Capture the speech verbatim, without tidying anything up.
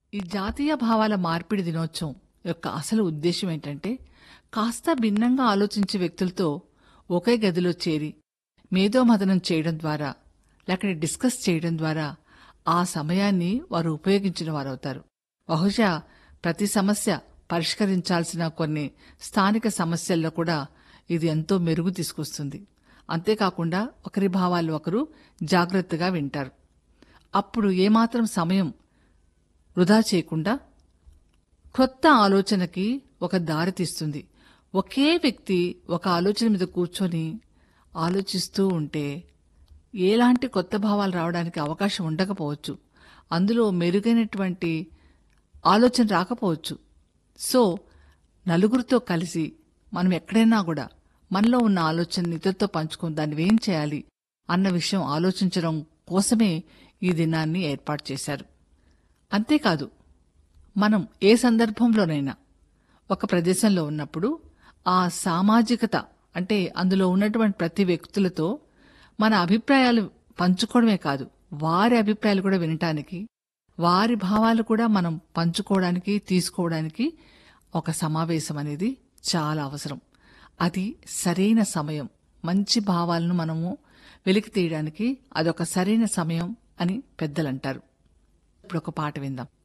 ఈ జాతీయ భావాల మార్పిడి దినోత్సవం యొక్క అసలు ఉద్దేశం ఏంటంటే, కాస్త భిన్నంగా ఆలోచించే వ్యక్తులతో ఒకే గదిలో చేరి మేధోమథనం చేయడం ద్వారా, లేకపోతే డిస్కస్ చేయడం ద్వారా ఆ సమయాన్ని వారు ఉపయోగించిన వారవుతారు. బహుశా ప్రతి సమస్య పరిష్కరించాల్సిన కొన్ని స్థానిక సమస్యల్లో కూడా ఇది ఎంతో మెరుగు తీసుకొస్తుంది. అంతేకాకుండా ఒకరి భావాలు ఒకరు జాగ్రత్తగా వింటారు. అప్పుడు ఏమాత్రం సమయం వృధా చేయకుండా కొత్త ఆలోచనకి ఒక దారి తీస్తుంది. ఒకే వ్యక్తి ఒక ఆలోచన మీద కూర్చొని ఆలోచిస్తూ ఉంటే ఎలాంటి కొత్త భావాలు రావడానికి అవకాశం ఉండకపోవచ్చు. అందులో మెరుగైనటువంటి ఆలోచన రాకపోవచ్చు. సో నలుగురితో కలిసి మనం ఎక్కడైనా కూడా మనలో ఉన్న ఆలోచనని ఇతరులతో పంచుకొని దాన్ని ఏం చేయాలి అన్న విషయం ఆలోచించడం కోసమే ఈ దినాన్ని ఏర్పాటు చేశారు. అంతేకాదు, మనం ఏ సందర్భంలోనైనా ఒక ప్రదేశంలో ఉన్నప్పుడు ఆ సామాజికత అంటే అందులో ఉన్నటువంటి ప్రతి వ్యక్తులతో మన అభిప్రాయాలు పంచుకోవడమే కాదు, వారి అభిప్రాయాలు కూడా వినటానికి, వారి భావాలు కూడా మనం పంచుకోవడానికి, తీసుకోవడానికి ఒక సమావేశం అనేది చాలా అవసరం. అది సరైన సమయం. మంచి భావాలను మనము వెలికి తీయడానికి అదొక సరైన సమయం అని పెద్దలంటారు. ఇప్పుడు ఒక పాట విందాం.